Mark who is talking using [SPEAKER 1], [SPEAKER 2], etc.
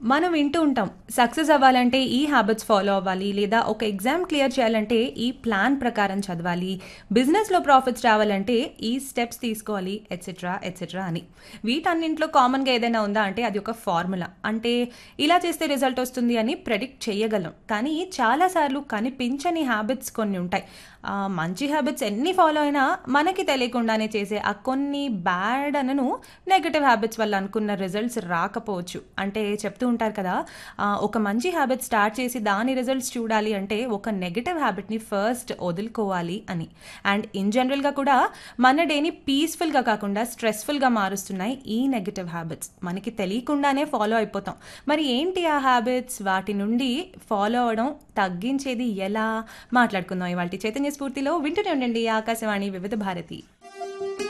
[SPEAKER 1] మనం వింటూ ఉంటాం. సక్సెస్ అవ్వాలంటే ఈ హ్యాబిట్స్ ఫాలో అవ్వాలి. లేదా ఒక ఎగ్జామ్ క్లియర్ చేయాలంటే ఈ ప్లాన్ ప్రకారం చదవాలి. బిజినెస్‌లో ప్రాఫిట్స్ రావాలంటే ఈ స్టెప్స్ తీసుకోవాలి ఎట్సెట్రా, ఎట్సెట్రా అని. వీటన్నింటిలో కామన్‌గా ఏదైనా ఉందా అంటే అది ఒక ఫార్ములా. అంటే ఇలా చేస్తే రిజల్ట్ వస్తుంది అని ప్రెడిక్ట్ చేయగలం. కానీ చాలా సార్లు కనిపించని హ్యాబిట్స్ కొన్ని ఉంటాయి. మంచి హ్యాబిట్స్ ఎన్ని ఫాలో అయినా మనకి తెలియకుండానే చేసే ఆ కొన్ని బ్యాడ్ అనను నెగెటివ్ హ్యాబిట్స్ వల్ల అనుకున్న రిజల్ట్స్ రాకపోవచ్చు. అంటే చెప్తూ ఉంటారు కదా, ఒక మంచి హ్యాబిట్ స్టార్ట్ చేసి దాని రిజల్ట్స్ చూడాలి అంటే ఒక నెగెటివ్ హ్యాబిట్ని ఫస్ట్ వదులుకోవాలి అని. అండ్ ఇన్ జనరల్గా కూడా మన డేని పీస్ఫుల్గా కాకుండా స్ట్రెస్ఫుల్గా మారుస్తున్నాయి ఈ నెగెటివ్ హ్యాబిట్స్. మనకి తెలియకుండానే ఫాలో అయిపోతాం. మరి ఏంటి ఆ హ్యాబిట్స్? వాటి నుండి ఫాలో అవడం తగ్గించేది ఎలా? మాట్లాడుకుందాం ఇవాళ చైతన్య స్ఫూర్తిలో. వింటూనే ఉండండి ఆకాశవాణి వివిధ భారతి.